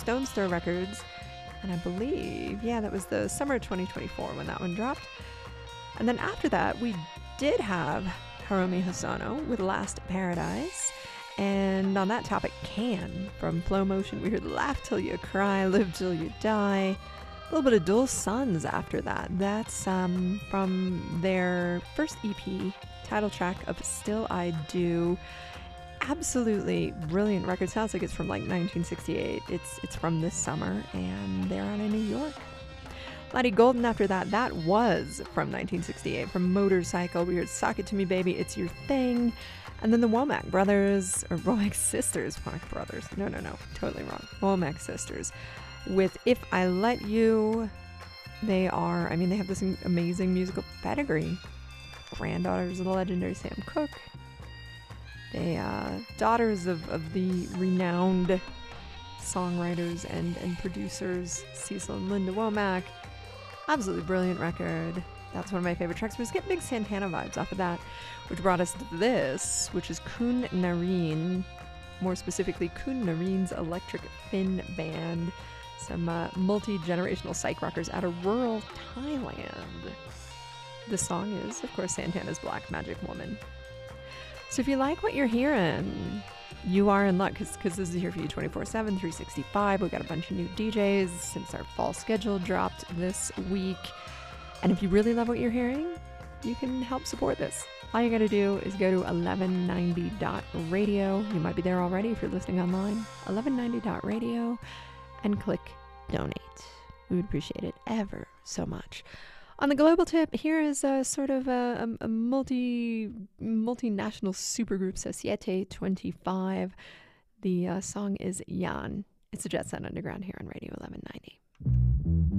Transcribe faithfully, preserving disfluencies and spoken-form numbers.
Stones Throw Records. And I believe, yeah, that was the summer of twenty twenty-four when that one dropped. And then after that, we did have Hiromi Hosono with Last Paradise. And on that topic, Can from Flow Motion. We heard Laugh Till You Cry, Live Till You Die. A little bit of Dual Suns after that. That's um, from their first E P, title track of Still I Do. Absolutely brilliant record. Sounds like it's from like nineteen sixty-eight. It's it's from this summer, and they're out of New York. Lottie Golden after that, that was from nineteen sixty-eight, from Motorcycle. We heard Sock It To Me Baby, It's Your Thing. And then the Womack Brothers, or Womack Sisters, Womack Brothers, no, no, no, totally wrong. Womack Sisters with If I Let You. They are, I mean, they have this amazing musical pedigree. Granddaughters of the legendary Sam Cooke. They, uh, daughters of, of the renowned songwriters and, and producers, Cecil and Linda Womack. Absolutely brilliant record. That's one of my favorite tracks. We just get big Santana vibes off of that, which brought us to this, which is Kun Nareen, more specifically Kun Nareen's Electric Fin Band, some uh, multi-generational psych rockers out of rural Thailand. The song is, of course, Santana's Black Magic Woman. So if you like what you're hearing, you are in luck, because this is here for you twenty-four seven, three sixty-five. We've got a bunch of new D Js since our fall schedule dropped this week. And if you really love what you're hearing, you can help support this. All you gotta do is go to eleven ninety dot radio. You might be there already if you're listening online. eleven ninety dot radio and click donate. We would appreciate it ever so much. On the global tip, here is a sort of a, a, a multi, multinational supergroup, Societe twenty-five. The uh, song is Yan. It's a Jet Set Underground here on Radio eleven ninety.